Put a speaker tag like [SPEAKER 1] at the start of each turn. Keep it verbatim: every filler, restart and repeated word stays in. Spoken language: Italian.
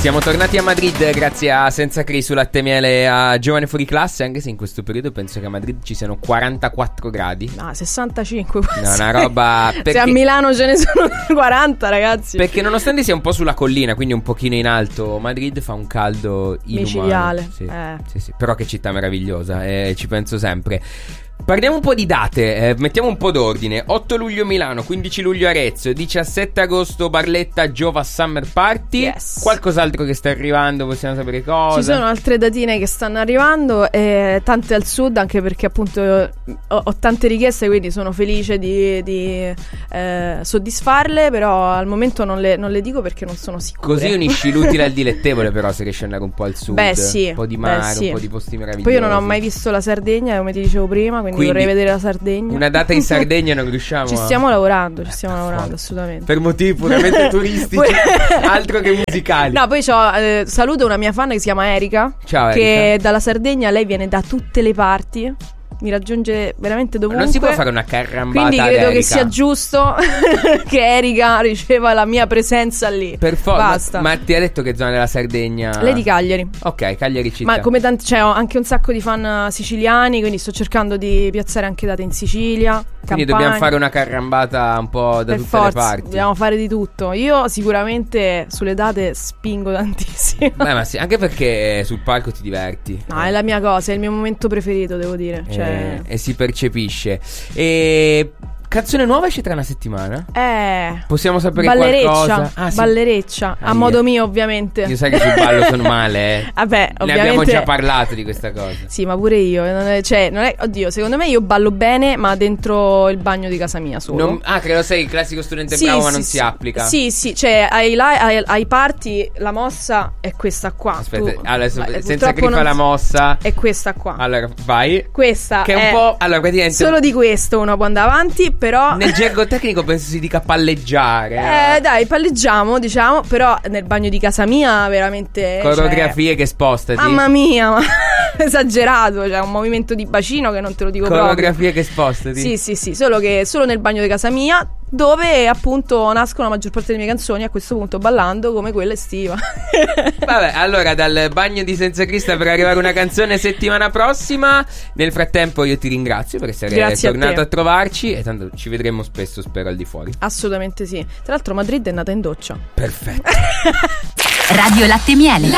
[SPEAKER 1] Siamo tornati a Madrid grazie a Senza Cri su Latte e Miele e a Giovane Fuori Classe, anche se in questo periodo penso che a Madrid ci siano quarantaquattro gradi.
[SPEAKER 2] No, sessantacinque quasi.
[SPEAKER 1] No, una roba perché...
[SPEAKER 2] Se a Milano ce ne sono quaranta, ragazzi.
[SPEAKER 1] Perché nonostante sia un po' sulla collina, quindi un pochino in alto, Madrid fa un caldo inumano.
[SPEAKER 2] Micidiale.
[SPEAKER 1] Sì,
[SPEAKER 2] eh.
[SPEAKER 1] sì, sì. Però che città meravigliosa, eh, ci penso sempre. Parliamo un po' di date, eh, mettiamo un po' d'ordine. Otto luglio Milano, quindici luglio Arezzo, diciassette agosto Barletta Giova Summer Party.
[SPEAKER 2] Yes.
[SPEAKER 1] Qualcos'altro che sta arrivando, possiamo sapere cosa?
[SPEAKER 2] Ci sono altre datine che stanno arrivando, e tante al sud, anche perché appunto ho, ho tante richieste, quindi sono felice di, di eh, soddisfarle, però al momento non le, non le dico perché non sono sicura.
[SPEAKER 1] Così unisci l'utile al dilettevole, però, se riesci ad andare un po' al sud.
[SPEAKER 2] Beh sì,
[SPEAKER 1] un po' di mare,
[SPEAKER 2] beh, sì.
[SPEAKER 1] un po' di posti meravigliosi.
[SPEAKER 2] Poi io non ho mai visto la Sardegna, come ti dicevo prima, quindi,
[SPEAKER 1] Quindi
[SPEAKER 2] vorrei vedere la Sardegna.
[SPEAKER 1] Una data in Sardegna non riusciamo
[SPEAKER 2] Ci
[SPEAKER 1] a...
[SPEAKER 2] stiamo lavorando, ci stiamo lavorando assolutamente.
[SPEAKER 1] Per motivi puramente turistici, altro che musicali.
[SPEAKER 2] No, poi c'ho, eh, saluto una mia fan che si chiama Erika.
[SPEAKER 1] Ciao
[SPEAKER 2] Che
[SPEAKER 1] Erika.
[SPEAKER 2] dalla Sardegna, lei viene da tutte le parti, mi raggiunge veramente dovunque.
[SPEAKER 1] Non si può fare una carrambata.
[SPEAKER 2] Quindi credo
[SPEAKER 1] ad
[SPEAKER 2] che
[SPEAKER 1] Erika.
[SPEAKER 2] sia giusto che Erika riceva la mia presenza lì.
[SPEAKER 1] Per forza.
[SPEAKER 2] Basta.
[SPEAKER 1] Ma, ma ti ha detto che zona della Sardegna?
[SPEAKER 2] Lei di Cagliari.
[SPEAKER 1] Ok, Cagliari città.
[SPEAKER 2] Ma come tanti, cioè, ho anche un sacco di fan siciliani, quindi sto cercando di piazzare anche date in Sicilia.
[SPEAKER 1] Quindi
[SPEAKER 2] Campania.
[SPEAKER 1] dobbiamo fare una carrambata un po' da
[SPEAKER 2] Per
[SPEAKER 1] tutte
[SPEAKER 2] forza,
[SPEAKER 1] le parti.
[SPEAKER 2] dobbiamo fare di tutto. Io sicuramente sulle date spingo tantissimo.
[SPEAKER 1] Beh, ma sì, anche perché sul palco ti diverti.
[SPEAKER 2] No, è la mia cosa, è il mio momento preferito, devo dire. Cioè...
[SPEAKER 1] E, e si percepisce. E canzone nuova esce tra una settimana?
[SPEAKER 2] Eh,
[SPEAKER 1] Possiamo sapere
[SPEAKER 2] ballereccia,
[SPEAKER 1] qualcosa? Ah, sì.
[SPEAKER 2] ballereccia, a
[SPEAKER 1] Ah,
[SPEAKER 2] modo
[SPEAKER 1] io-
[SPEAKER 2] mio ovviamente.
[SPEAKER 1] Io sai che sul ballo sono male, eh.
[SPEAKER 2] Vabbè,
[SPEAKER 1] Ne
[SPEAKER 2] ovviamente.
[SPEAKER 1] abbiamo già parlato di questa cosa.
[SPEAKER 2] Sì, ma pure io, non è, cioè, non è, oddio, secondo me io ballo bene, ma dentro il bagno di casa mia solo.
[SPEAKER 1] Non- ah, credo sei il classico studente
[SPEAKER 2] Sì,
[SPEAKER 1] bravo, ma
[SPEAKER 2] sì,
[SPEAKER 1] non
[SPEAKER 2] sì.
[SPEAKER 1] si applica.
[SPEAKER 2] Sì, sì, cioè ai, li- ai, ai party la mossa è questa qua.
[SPEAKER 1] Aspetta,
[SPEAKER 2] Tu-
[SPEAKER 1] allora,
[SPEAKER 2] ma, eh,
[SPEAKER 1] senza
[SPEAKER 2] purtroppo
[SPEAKER 1] che fa
[SPEAKER 2] non
[SPEAKER 1] la
[SPEAKER 2] si-
[SPEAKER 1] mossa.
[SPEAKER 2] È questa qua.
[SPEAKER 1] Allora, vai.
[SPEAKER 2] Questa
[SPEAKER 1] Che è un po'. Allora, praticamente.
[SPEAKER 2] solo di questo uno può andare avanti, però
[SPEAKER 1] Nel gergo tecnico penso si dica palleggiare.
[SPEAKER 2] Eh, dai, palleggiamo, diciamo, però nel bagno di casa mia veramente
[SPEAKER 1] Coreografie
[SPEAKER 2] cioè,
[SPEAKER 1] che spostati.
[SPEAKER 2] mamma mia, ma esagerato, cioè un movimento di bacino che non te lo dico
[SPEAKER 1] Coreografie che spostati.
[SPEAKER 2] proprio. Sì, sì, sì, solo che solo nel bagno di casa mia, dove appunto nascono la maggior parte delle mie canzoni, a questo punto ballando come quella estiva.
[SPEAKER 1] Vabbè, allora dal bagno di Senza Crista per arrivare una canzone settimana prossima. Nel frattempo io ti ringrazio per essere
[SPEAKER 2] Grazie a
[SPEAKER 1] tornato
[SPEAKER 2] te.
[SPEAKER 1] a, trovarci. E tanto ci vedremo spesso, spero, al di fuori.
[SPEAKER 2] Assolutamente sì. Tra l'altro Madrid è nata in doccia.
[SPEAKER 1] Perfetto.
[SPEAKER 3] Radio Latte e Miele.